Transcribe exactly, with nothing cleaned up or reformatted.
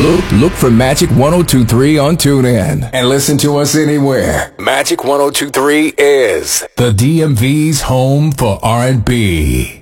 Look, look for Magic one oh two point three on TuneIn and listen to us anywhere. Magic one oh two point three is the D M V's home for R and B.